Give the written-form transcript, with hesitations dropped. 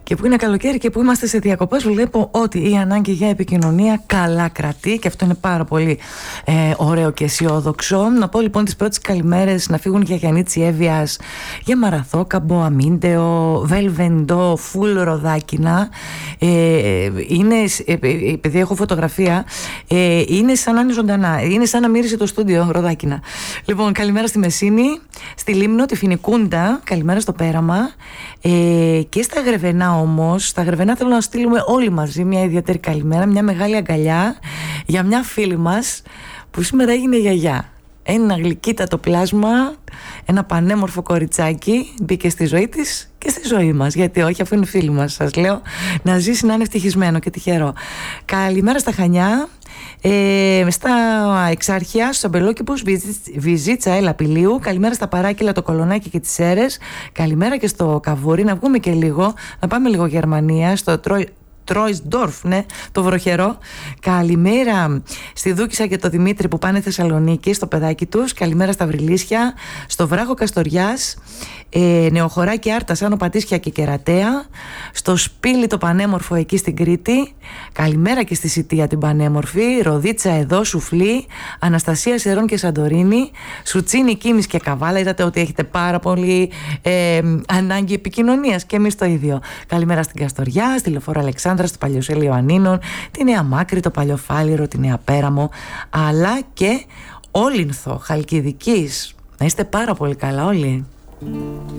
Και που είναι καλοκαίρι και που είμαστε σε διακοπές, βλέπω ότι η ανάγκη για επικοινωνία καλά κρατεί και αυτό είναι πάρα πολύ ωραίο και αισιόδοξο. Να πω λοιπόν τις πρώτες καλημέρες να φύγουν για Γιαννίτσι Εύβοιας, για Μαραθώκαμπο, Αμίντεο, Βελβεντό, Φουλ Ροδάκινα. Είναι, επειδή έχω φωτογραφία, είναι σαν να είναι ζωντανά, είναι σαν να μύρισε το στούντιο Ροδάκινα. Λοιπόν, καλημέρα στη Μεσίνη, στη Λίμνο, τη Φινικούντα, καλημέρα στο Πέραμα. Και στα Γρεβενά όμως, στα Γρεβενά θέλω να στείλουμε όλοι μαζί μια ιδιαίτερη καλημέρα, μια μεγάλη αγκαλιά για μια φίλη μας που σήμερα έγινε γιαγιά. Ένα γλυκύτατο πλάσμα, ένα πανέμορφο κοριτσάκι μπήκε στη ζωή της και στη ζωή μας. Γιατί όχι, αφού είναι φίλη μας, σας λέω, να ζήσει να είναι ευτυχισμένο και τυχερό. Καλημέρα στα Χανιά, στα Εξάρχεια, στους Αμπελόκηπους, Βυζίτσα, Ελαπηλίου. Καλημέρα στα Παράκυλα, το Κολονάκι και τις Σέρες. Καλημέρα και στο Καβούρι, να βγούμε και λίγο, να πάμε λίγο Γερμανία, στο Τρόισντορφ, ναι, το βροχερό. Καλημέρα στη Δούκησα και το Δημήτρη που πάνε Θεσσαλονίκη, στο παιδάκι τους. Καλημέρα στα Βρυλίσια, στο Βράχο Καστοριάς, Νεοχωράκι, Άρτα, Άνω Πατήσια και Κερατέα, στο Σπήλι το πανέμορφο εκεί στην Κρήτη. Καλημέρα και στη Σιτία την πανέμορφη, Ροδίτσα εδώ, Σουφλή, Αναστασία Σερών και Σαντορίνη, Σουτσίνη, Κίμης και Καβάλα. Είδατε ότι έχετε πάρα πολύ ανάγκη επικοινωνίας και εμείς το ίδιο. Καλημέρα στην Καστοριά, στη Λεωφόρο Αλεξάνδρα, στο Παλιοσέλιο Ανίνων, τη Νέα Μάκρη, το Παλιοφάλιρο, τη Νέα Πέραμο, αλλά και Όλυνθο, Χαλκιδικής. Να είστε πάρα πολύ καλά όλοι.